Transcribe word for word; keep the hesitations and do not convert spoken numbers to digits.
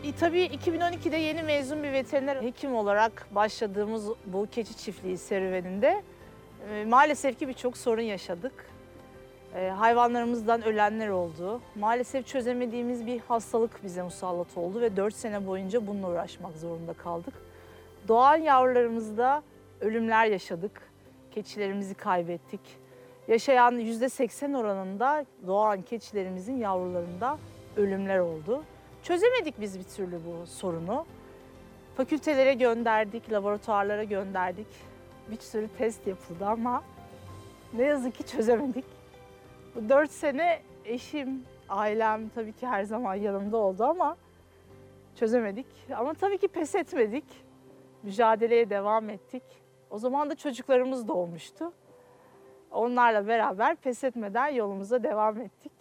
E, tabii iki bin on ikide yeni mezun bir veteriner hekim olarak başladığımız bu keçi çiftliği serüveninde e, maalesef ki birçok sorun yaşadık. E, hayvanlarımızdan ölenler oldu. Maalesef çözemediğimiz bir hastalık bize musallat oldu ve dört sene boyunca bununla uğraşmak zorunda kaldık. Doğan yavrularımızda ölümler yaşadık. Keçilerimizi kaybettik. Yaşayan yüzde seksen oranında doğan keçilerimizin yavrularında ölümler oldu. Çözemedik biz bir türlü bu sorunu. Fakültelere gönderdik, laboratuvarlara gönderdik. Bir sürü test yapıldı ama ne yazık ki çözemedik. Bu dört sene eşim, ailem tabii ki her zaman yanımda oldu ama çözemedik. Ama tabii ki pes etmedik. Mücadeleye devam ettik. O zaman da çocuklarımız doğmuştu. Onlarla beraber pes etmeden yolumuza devam ettik.